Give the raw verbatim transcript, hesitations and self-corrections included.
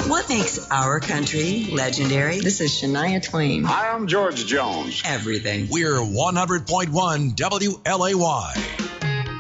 What makes our country legendary? This is Shania Twain. Hi, I'm George Jones. Everything. We're one hundred point one W L A Y.